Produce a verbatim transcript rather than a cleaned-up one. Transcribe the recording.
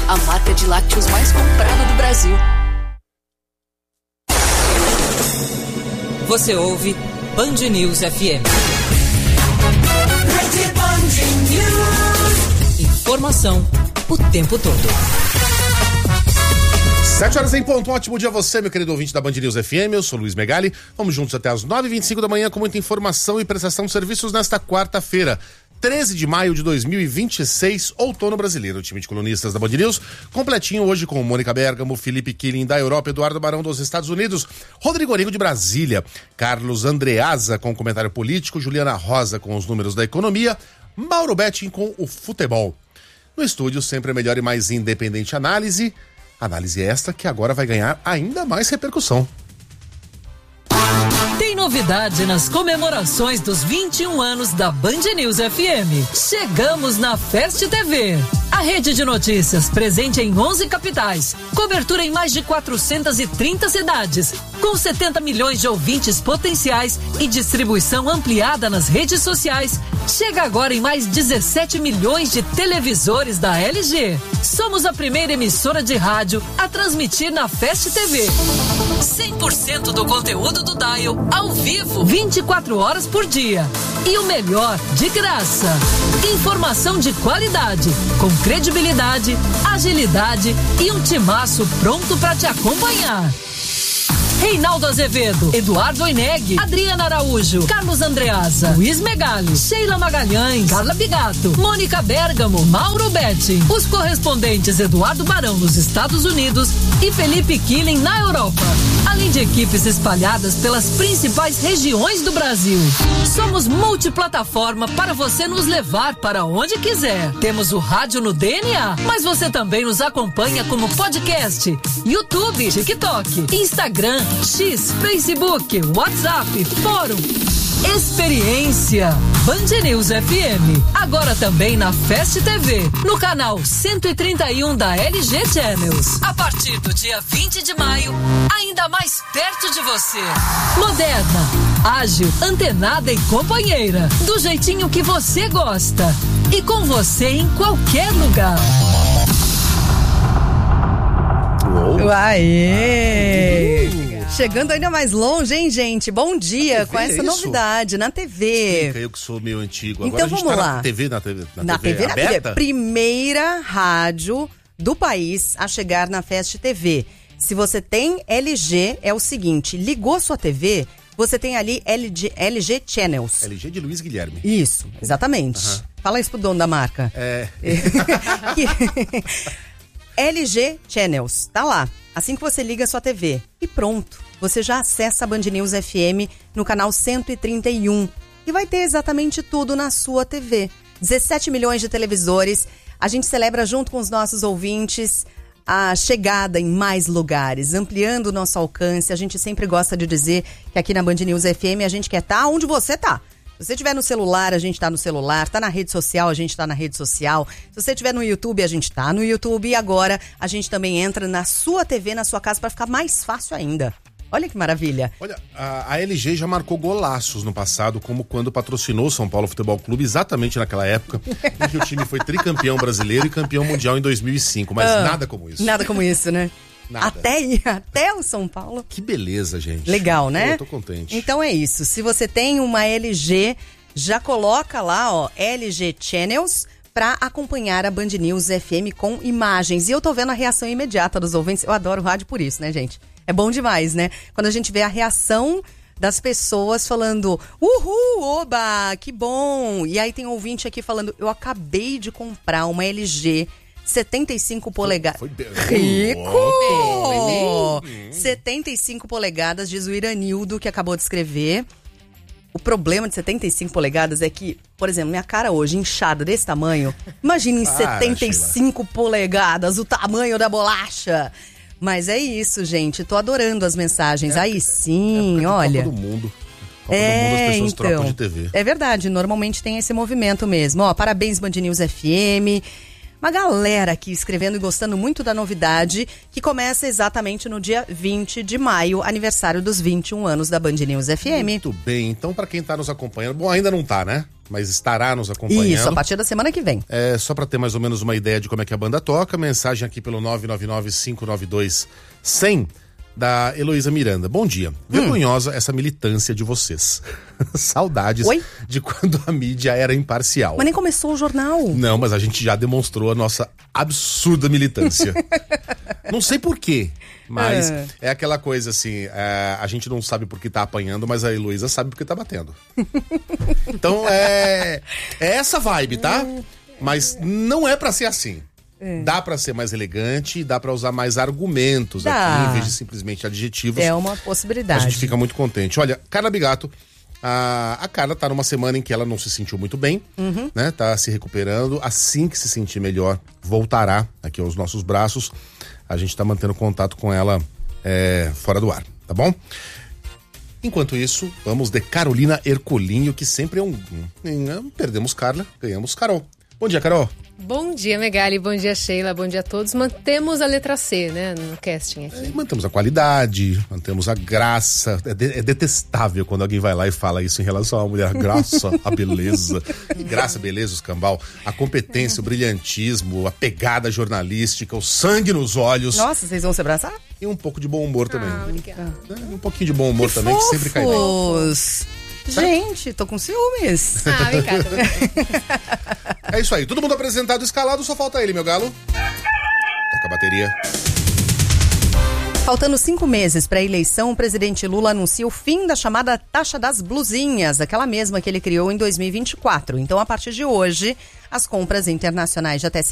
a marca de lácteos mais comprada do Brasil. Você ouve Band News F M. Informação o tempo todo. Sete horas em ponto, um ótimo dia a você, meu querido ouvinte da Band News F M, eu sou Luiz Megali, vamos juntos até as nove e vinte e cinco da manhã com muita informação e prestação de serviços nesta quarta-feira, treze de maio de dois mil e vinte e seis, outono brasileiro. O time de colunistas da Band News, completinho hoje com Mônica Bergamo, Felipe Killing da Europa, Eduardo Barão dos Estados Unidos, Rodrigo Origo de Brasília, Carlos Andreasa com o comentário político, Juliana Rosa com os números da economia, Mauro Betting com o futebol. No estúdio, sempre a melhor e mais independente análise, análise esta que agora vai ganhar ainda mais repercussão. Tem novidade nas comemorações dos vinte e um anos da Band News F M. Chegamos na Fest T V. A rede de notícias presente em onze capitais, cobertura em mais de quatrocentas e trinta cidades, com setenta milhões de ouvintes potenciais e distribuição ampliada nas redes sociais, chega agora em mais dezessete milhões de televisores da L G. Somos a primeira emissora de rádio a transmitir na Fest T V. cem por cento do conteúdo do Dial ao vivo, vinte e quatro horas por dia. E o melhor, de graça. Informação de qualidade, com credibilidade, agilidade e um timaço pronto para te acompanhar. Reinaldo Azevedo, Eduardo Oineg, Adriana Araújo, Carlos Andreasa, Luiz Megali, Sheila Magalhães, Carla Bigato, Mônica Bergamo, Mauro Betti, os correspondentes Eduardo Barão nos Estados Unidos e Felipe Killing na Europa, além de equipes espalhadas pelas principais regiões do Brasil. Somos multiplataforma para você nos levar para onde quiser. Temos o rádio no D N A, mas você também nos acompanha como podcast, YouTube, TikTok, Instagram, X, Facebook, WhatsApp, Fórum. Experiência Band News F M. Agora também na Fest T V, no canal cento e trinta e um da L G Channels. A partir do dia vinte de maio, ainda mais perto de você. Moderna, ágil, antenada e companheira. Do jeitinho que você gosta. E com você em qualquer lugar. Uou. Aê! Ah, chegando ainda mais longe, hein, gente? Bom dia com essa novidade na T V. Explica, eu que sou meio antigo. Então Agora vamos a gente tá lá. na T V, na T V, na, na T V, T V, na T V. aberta? Primeira rádio do país a chegar na Fest T V. Se você tem L G, é o seguinte, ligou sua T V, você tem ali L G, L G Channels. L G de Luiz Guilherme. Isso, exatamente. Uhum. Fala isso pro dono da marca. É. L G Channels, tá lá. Assim que você liga a sua T V. E pronto, você já acessa a Band News F M no canal cento e trinta e um. E vai ter exatamente tudo na sua T V. dezessete milhões de televisores. A gente celebra junto com os nossos ouvintes a chegada em mais lugares, ampliando o nosso alcance. A gente sempre gosta de dizer que aqui na Band News F M a gente quer estar onde você tá. Se você estiver no celular, a gente tá no celular. Tá na rede social, a gente tá na rede social. Se você estiver no YouTube, a gente tá no YouTube. E agora a gente também entra na sua T V, na sua casa, para ficar mais fácil ainda. Olha que maravilha. Olha, a, a L G já marcou golaços no passado, como quando patrocinou o São Paulo Futebol Clube, exatamente naquela época, em que o time foi tricampeão brasileiro e campeão mundial em dois mil e cinco. Mas ah, nada como isso. Nada como isso, né? Nada. Até, até o São Paulo. Que beleza, gente. Legal, né? Eu tô contente. Então é isso. Se você tem uma L G, já coloca lá, ó, L G Channels para acompanhar a Band News F M com imagens. E eu tô vendo a reação imediata dos ouvintes. Eu adoro rádio por isso, né, gente? É bom demais, né? Quando a gente vê a reação das pessoas falando, uhul, oba, que bom. E aí tem um ouvinte aqui falando, eu acabei de comprar uma L G setenta e cinco polegadas. Foi, foi Rico! oh, setenta e cinco polegadas, diz o Iranildo, que acabou de escrever. O problema de setenta e cinco polegadas é que, por exemplo, minha cara hoje, inchada desse tamanho, imagina em Para, setenta e cinco polegadas, o tamanho da bolacha. Mas é isso, gente. Tô adorando as mensagens. É, Aí sim, é olha. Copa do Mundo. Copa é, do Mundo, as pessoas então, trocam de T V. É verdade, normalmente tem esse movimento mesmo. Ó, parabéns, Band News F M. Uma galera aqui escrevendo e gostando muito da novidade, que começa exatamente no dia vinte de maio, aniversário dos vinte e um anos da Band News F M. Muito bem. Então, para quem tá nos acompanhando, bom, ainda não tá, né? mas estará nos acompanhando. Isso, a partir da semana que vem. É, só para ter mais ou menos uma ideia de como é que a banda toca, mensagem aqui pelo nove nove nove, cinco nove dois, zero zero da Heloísa Miranda. Bom dia. Vergonhosa hum. essa militância de vocês. Saudades Oi? de quando a mídia era imparcial. Mas nem começou o jornal. Não, mas a gente já demonstrou a nossa absurda militância. Não sei por quê, mas é, é aquela coisa assim, é, a gente não sabe por que tá apanhando, mas a Heloísa sabe por que tá batendo. Então é, é essa vibe, tá? Mas não é pra ser assim. É. Dá pra ser mais elegante, dá pra usar mais argumentos dá. aqui, em vez de simplesmente adjetivos. É uma possibilidade. A gente fica muito contente. Olha, Carla Bigato, a, a Carla tá numa semana em que ela não se sentiu muito bem, uhum. né? Tá se recuperando. Assim que se sentir melhor, voltará aqui aos nossos braços. A gente tá mantendo contato com ela é, fora do ar, tá bom? Enquanto isso, vamos de Carolina Ercolinho, que sempre é um... um perdemos Carla, ganhamos Carol. Bom dia, Carol. Bom dia, Megali, bom dia, Sheila, bom dia a todos. Mantemos a letra C, né, no casting aqui. É, mantemos a qualidade, mantemos a graça. É, de, é detestável quando alguém vai lá e fala isso em relação à mulher. Graça, a beleza. Graça, beleza, o escambau. A competência, o brilhantismo, a pegada jornalística, o sangue nos olhos. Nossa, vocês vão se abraçar? E um pouco de bom humor também. Ah, obrigada. É, um pouquinho de bom humor que também, fofos. que sempre cai bem. Gente, tô com ciúmes. Ah, obrigada. É isso aí, todo mundo apresentado, escalado, só falta ele, meu galo. Toca a bateria. Faltando cinco meses para a eleição, o presidente Lula anuncia o fim da chamada taxa das blusinhas, aquela mesma que ele criou em dois mil e vinte e quatro. Então, a partir de hoje, as compras internacionais de até